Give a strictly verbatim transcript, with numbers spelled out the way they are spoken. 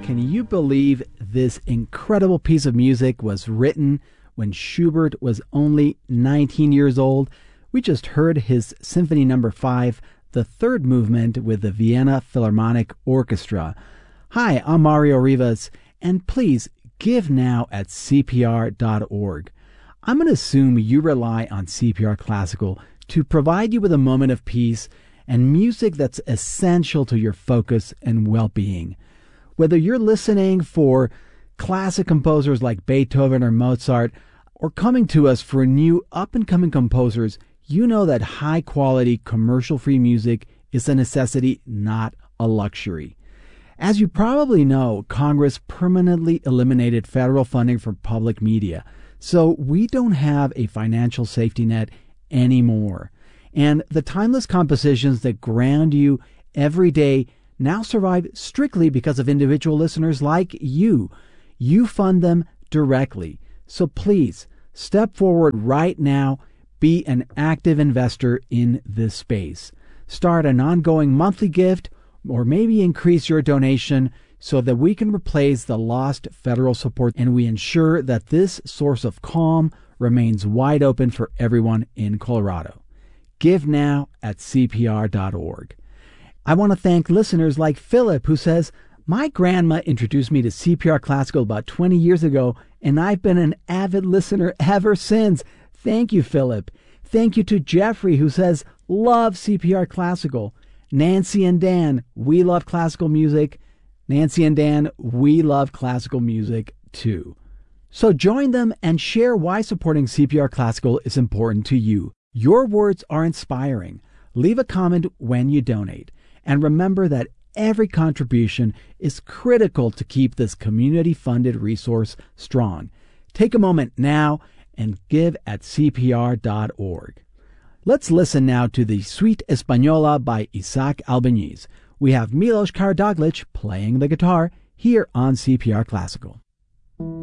Can you believe this incredible piece of music was written when Schubert was only nineteen years old? We just heard his Symphony Number five, the third movement with the Vienna Philharmonic Orchestra. Hi, I'm Mario Rivas, and please give now at C P R dot org. I'm going to assume you rely on C P R Classical to provide you with a moment of peace and music that's essential to your focus and well-being. Whether you're listening for classic composers like Beethoven or Mozart, or coming to us for new up-and-coming composers, you know that high-quality, commercial-free music is a necessity, not a luxury. As you probably know, Congress permanently eliminated federal funding for public media, so we don't have a financial safety net anymore. And the timeless compositions that ground you every day now survive strictly because of individual listeners like you. You fund them directly. So please, step forward right now. Be an active investor in this space. Start an ongoing monthly gift or maybe increase your donation so that we can replace the lost federal support and we ensure that this source of calm remains wide open for everyone in Colorado. Give now at C P R dot org. I want to thank listeners like Philip, who says, my grandma introduced me to C P R Classical about twenty years ago, and I've been an avid listener ever since. Thank you, Philip. Thank you to Jeffrey, who says, love C P R Classical. Nancy and Dan, we love classical music. Nancy and Dan, we love classical music too. So join them and share why supporting C P R Classical is important to you. Your words are inspiring. Leave a comment when you donate. And remember that every contribution is critical to keep this community-funded resource strong. Take a moment now and give at C P R dot org. Let's listen now to the Suite Española by Isaac Albeniz. We have Milos Karadoglic playing the guitar here on C P R Classical.